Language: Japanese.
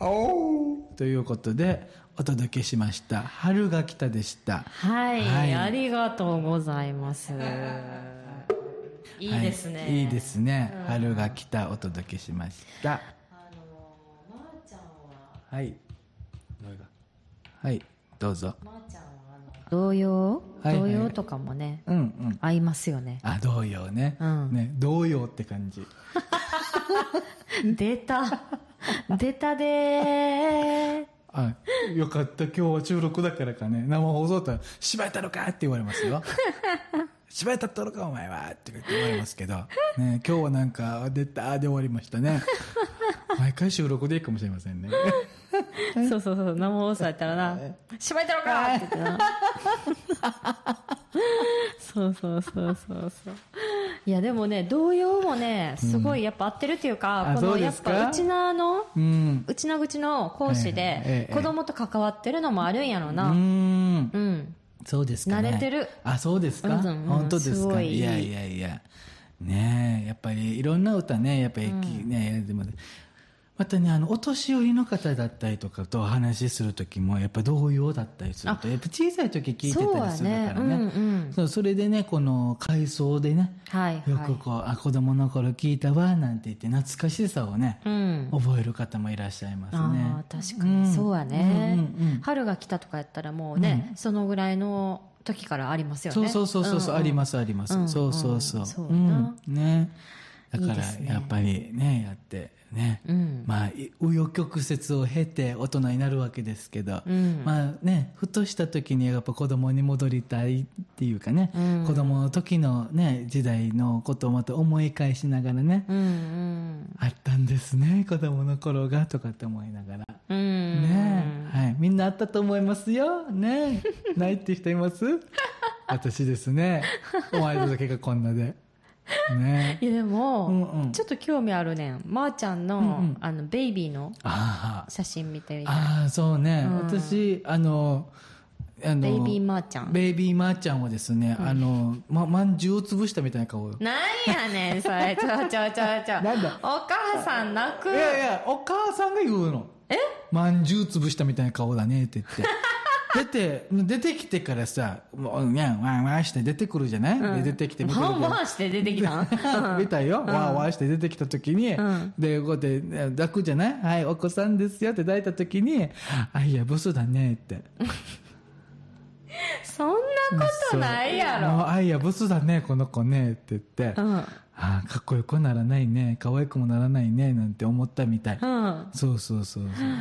ということでお届けしました春が来たでした。 はい、はい、ありがとうございます。いいですね、 はい、いいですね、春が来たお届けしました。 まーちゃんははいはい、どうぞ。 まーちゃんは童謡、童謡とかもね、合いますよね。 あ、童謡ね、ね、童謡って感じ。 出たでー。 あ、よかった。今日は収録だからかね、生放送だったら芝居たろかって言われますよ。芝居たったろかお前はって言われますけど、ね、今日はなんか出たで終わりましたね。毎回収録でいいかもしれませんね。 そう生放送やったらな、芝居たろかって言ってな。そういやでもね、童謡もねすごいやっぱ合ってるっていうか、このやっぱうちな口の講師で子供と関わってるのもあるんやろな。 そうですかね。 慣れてる。 あ、そうですか。本当ですか。いやねえ、やっぱりいろんな歌ね、やっぱりね、でもまたね、お年寄りの方だったりとかとお話しするときもやっぱ童謡だったりするとやっぱ小さい時聞いてたりするからね。それでね、この回想でね、よくこう子供の頃聞いたわなんて言って懐かしさをね、覚える方もいらっしゃいますね。 あ、確かにそうやね。春が来たとかやったらもうね、そのぐらいの時からありますよね。 そう、あります。そうね。だからやっぱりね、やってね、まあ紆余曲折を経て大人になるわけですけど、まあね、ふとした時にやっぱ子供に戻りたいっていうかね、子供の時のね時代のことをまた思い返しながらね、あったんですね、子供の頃がとかって思いながらね、はい、みんなあったと思いますよね。ないって人います？私ですね。お前だけがこんなで。ね、 いやでも、ちょっと興味あるねん。まーちゃんの、ベイビーの写真見てみたい。 ああ、そうね。私、ベイビーまーちゃん。 ベイビーまーちゃんはですね、まんじゅうを潰したみたいな顔。 なんやねん、それ。ちょ。なんだ。お母さん泣く。 いや、お母さんが言うの。まんじゅう潰したみたいな顔だねって言って。出てきてからさ、もう、わーして出てくるじゃない、で出てきて、 わーして出てきた見たよ。わーして出てきた時に、で、こうやって抱くじゃない、はい、お子さんですよって抱いた時に、あ、いや、ブスだねって。 そんなことないやろ。 あ、いや、ブスだね、この子ねって言って、あ、かっこよくならないね、可愛くもならないね、なんて思ったみたい。そう。